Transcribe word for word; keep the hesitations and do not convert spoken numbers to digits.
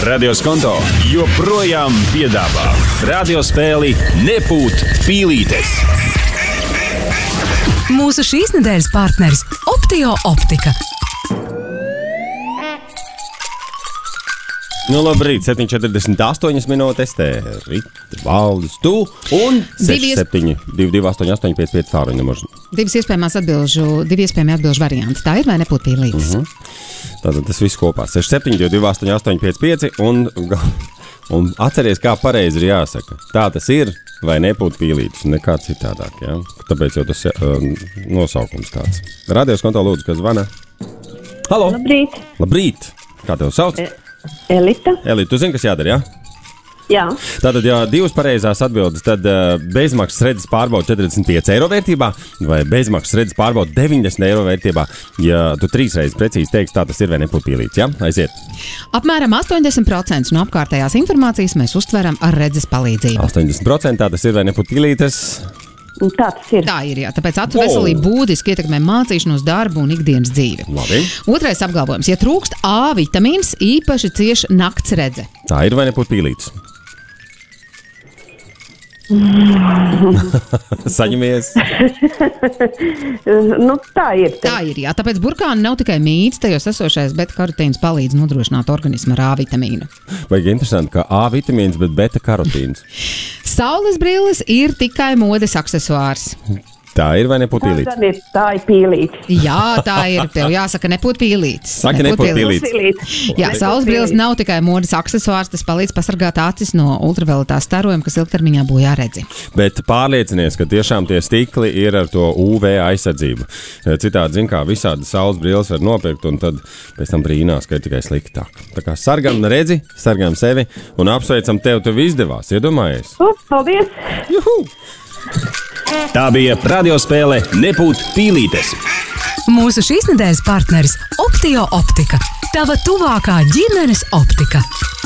Radio Skonto joprojām piedāvā radiospēli Nepūt pīlītes. Mūsu šīs nedēļas partneris Optio Optika. Nu, labrīt, septiņi četrdesmit astoņas minūtes, te Rita, Valdis, tu un seši septiņi divi divi astoņi astoņi pieci pieci tāruņa numurs. Divas iespējamās atbilžu, divi iespējami atbilžu varianti. Tā ir vai Nepūt pīlītes? Uh -huh. Tātad tas viss kopā. seši septiņi divi divi astoņi astoņi pieci pieci un, un atceries, kā pareizi ir jāsaka. Tā tas ir vai Nepūt pīlītes, nekā citādāk, jā? Tāpēc jau tas um, nosaukums tāds. Radio Skonto lūdzu, kas zvana? Halo! Labrīt! Labrīt! Kā tev sauc? E Elita. Elita, tu zini, kas jādara, jā? Jā. Tātad, ja divas pareizās atbildes, tad uh, bezmaksas redzes pārbauda četrdesmit pieci eiro vērtībā vai bezmaksas redzes pārbauda deviņdesmit eiro vērtībā. Ja tu trīs reizes precīzi teiksi, tā tas ir vai Nepūt pīlītes, jā? Aiziet. Apmēram astoņdesmit procenti no apkārtējās informācijas mēs uztveram ar redzes palīdzību. astoņdesmit procenti tā tas ir vai Nepūt pīlītes. Tā tas ir. Tā ir, jā. Tāpēc acu veselība būtiski ietekmē mācīšanos, darbu un ikdienas dzīvi. Labi. Otrais apgalvojums. Ja trūkst A vitamīns, īpaši cieši nakts redze. Tā ir vai Nepūt pīlītes? Saņemies. nu, tā ir. Te. Tā ir, jā. Tāpēc burkāni nav tikai mīts, tajos esošais beta-karotīns palīdz nodrošināt organismu ar A vitamīnu. Vajag interesanti, ka A vitamīns, bet beta-karotīns. Saules brilles ir tikai modes aksesuārs. Tā ir vai Nepūt pīlītes? Tā ir, tā ir pīlīte. Jā, tā ir. Tev jāsaka Nepūt pīlītes. Saka Nepūt pīlītes. Jā, saules brilles nav tikai modes aksesuārs, tas palīdz pasargāt acis no ultravioletā starojuma, kas ilgtermiņā bojā redzi. Bet pārliecinies, ka tiešām tie stikli ir ar to U V aizsardzību. Citādi, zin kā, visādi saules brilles var nopirkt un tad pēc tam brīnās, ka ir tikai sliktāk. Tā kā sargam redzi, sargam sevi un apsveicam tev, tev izdevās. Iedomājies? Uh, paldies! Juhu! Tā bija radiospēle Nepūt pīlītes. Mūsu šīs nedēļas partneris Optio Optika. Tava tuvākā ģimenes optika.